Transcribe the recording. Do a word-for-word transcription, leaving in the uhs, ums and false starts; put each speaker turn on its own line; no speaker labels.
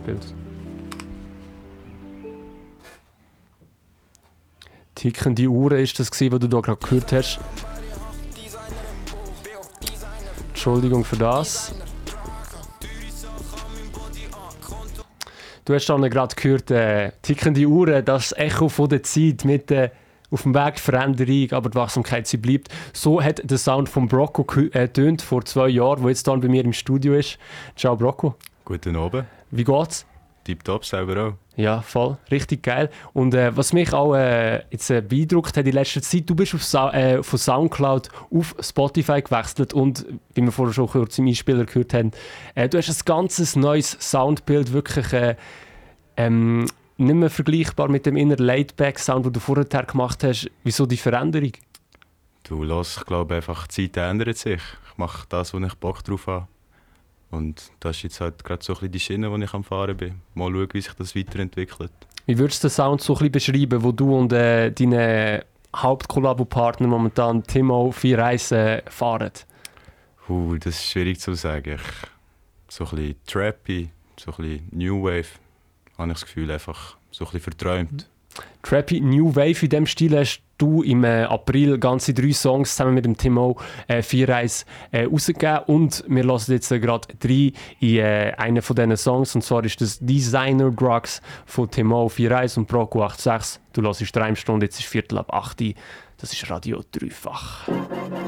Soundbild. Tickende Uhren ist das gewesen, was du da gerade gehört hast. Entschuldigung für das. Du hast dann gerade gehört, äh, tickende Uhren, das Echo von der Zeit mit äh, auf dem Weg der Veränderung, aber die Wachsamkeit, sie bleibt. So hat der Sound von Brocco getönt äh, vor zwei Jahren, der jetzt dann bei mir im Studio ist. Ciao Brocco.
Guten Abend.
Wie geht's?
Tipptopp, selber auch.
Ja, voll. Richtig geil. Und äh, was mich auch äh, jetzt, äh, beeindruckt hat in letzter Zeit, du bist auf Sa- äh, von Soundcloud auf Spotify gewechselt und, wie wir vorher schon kurz im Einspieler gehört haben, äh, du hast ein ganzes neues Soundbild, wirklich äh, ähm, nicht mehr vergleichbar mit dem inner Laidback-Sound, den du vorher gemacht hast. Wieso die Veränderung?
Du los, ich glaube einfach, die Zeit ändert sich. Ich mache das, wo ich Bock drauf habe. Und das ist jetzt halt gerade so ein bisschen die Schiene, die ich am Fahren bin. Mal schauen, wie sich das weiterentwickelt.
Wie würdest du den Sound so ein bisschen beschreiben, wo du und äh, deine Hauptkollabo-Partner momentan Timo vier eins äh, fahren?
Uh, das ist schwierig zu sagen. Ich, so ein bisschen Trappy, so ein bisschen New Wave, habe ich das Gefühl, einfach so ein bisschen verträumt.
Trappy New Wave, in diesem Stil hast du im äh, April ganze drei Songs zusammen mit dem Timo äh, vier eins äh, rausgegeben und wir hören jetzt äh, gerade drei in äh, einen von diesen Songs, und zwar ist das Designer Drugs von Timo vier eins und Brocco acht sechs. Du hörst drei Stunden, jetzt ist Viertel ab acht. Das ist Radio Dreifach.